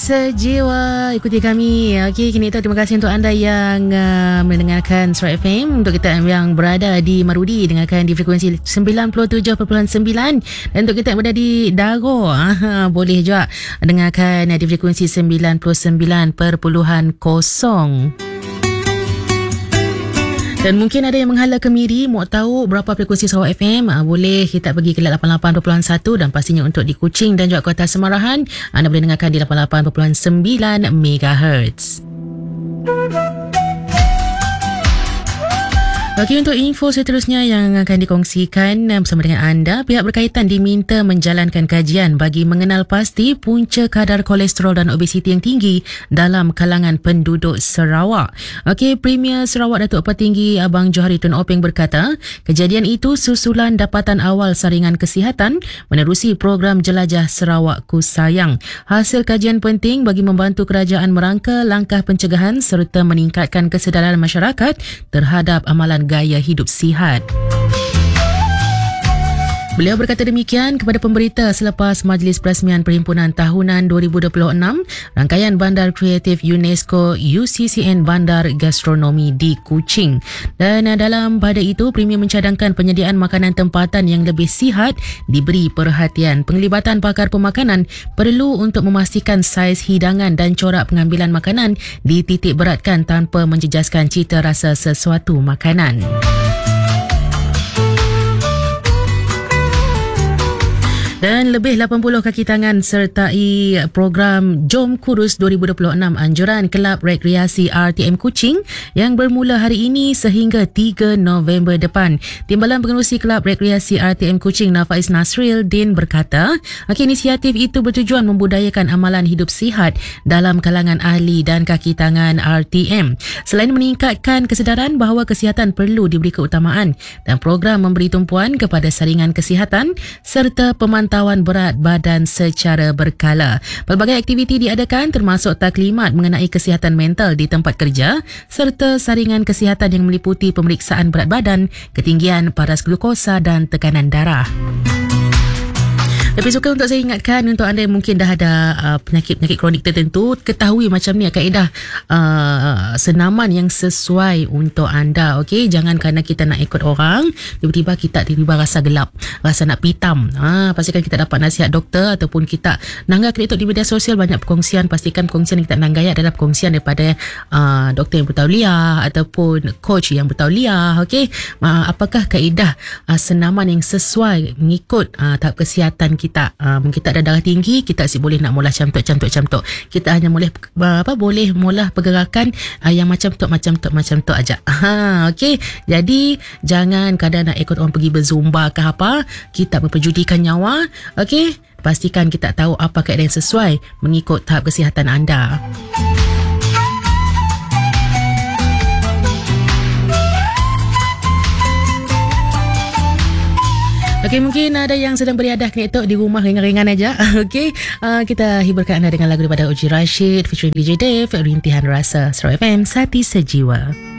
Sejiwa, ikuti kami. Okey, kini terima kasih untuk anda yang mendengarkan Surat FM. Untuk kita yang berada di Marudi, dengarkan di frekuensi 97.9. Dan untuk kita yang berada di Dago, boleh juga dengarkan di frekuensi 99.0. Dan mungkin ada yang menghala Kemiri, mau tahu berapa frekuensi Sarawak FM, boleh kita pergi ke 88.1 dan pastinya untuk di Kuching dan juga Kota Semarahan, anda boleh dengarkan di 88.9 MHz. Okey, untuk info seterusnya yang akan dikongsikan bersama dengan anda, pihak berkaitan diminta menjalankan kajian bagi mengenal pasti punca kadar kolesterol dan obesiti yang tinggi dalam kalangan penduduk Sarawak. Okey, Premier Sarawak Datuk Petinggi Abang Johari Tun Openg berkata, kejadian itu susulan dapatan awal saringan kesihatan menerusi program Jelajah Sarawakku Sayang. Hasil kajian penting bagi membantu kerajaan merangka langkah pencegahan serta meningkatkan kesedaran masyarakat terhadap amalan gaya hidup sihat. Beliau berkata demikian kepada pemberita selepas Majlis Perasmian Perhimpunan Tahunan 2026 Rangkaian Bandar Kreatif UNESCO UCCN Bandar Gastronomi di Kuching. Dan dalam pada itu, Premier mencadangkan penyediaan makanan tempatan yang lebih sihat diberi perhatian. Penglibatan pakar pemakanan perlu untuk memastikan saiz hidangan dan corak pengambilan makanan dititik beratkan tanpa menjejaskan cita rasa sesuatu makanan. Dan lebih 80 kaki tangan sertai program Jom Kurus 2026 anjuran Kelab Rekreasi RTM Kuching yang bermula hari ini sehingga 3 November depan. Timbalan Pengerusi Kelab Rekreasi RTM Kuching Nafais Nasril Din berkata, inisiatif itu bertujuan membudayakan amalan hidup sihat dalam kalangan ahli dan kaki tangan RTM. Selain meningkatkan kesedaran bahawa kesihatan perlu diberi keutamaan dan program memberi tumpuan kepada saringan kesihatan serta pemantauan berat badan secara berkala. Pelbagai aktiviti diadakan termasuk taklimat mengenai kesihatan mental di tempat kerja serta saringan kesihatan yang meliputi pemeriksaan berat badan, ketinggian paras glukosa dan tekanan darah. Tapi suka untuk saya ingatkan untuk anda yang mungkin dah ada penyakit-penyakit kronik tertentu, ketahui macam ni kaedah senaman yang sesuai untuk anda. Okey, jangan kerana kita nak ikut orang tiba-tiba kita rasa gelap, rasa nak pitam. Pastikan kita dapat nasihat doktor ataupun kita nanggai kreator di media sosial banyak perkongsian. Pastikan perkongsian yang kita nanggai adalah perkongsian daripada doktor yang bertauliah ataupun coach yang bertauliah. Okey, apakah kaedah senaman yang sesuai mengikut tahap kesihatan kita. Mungkin kita ada darah tinggi, kita boleh nak mula camtuk. Kita hanya boleh boleh mula pergerakan yang macam tu aja. Okey. Jadi jangan kadang nak ikut orang pergi berzumba ke apa, kita memperjudikan nyawa. Okey, pastikan kita tahu apa kaedah yang sesuai mengikut tahap kesihatan anda. Okey, mungkin ada yang sedang beriadah kenetok di rumah ringan-ringan aja. Okey, kita hiburkan anda dengan lagu daripada Oji Rashid featuring DJ Dave, Rintihan Rasa, Sarawak FM, Sati Sejiwa.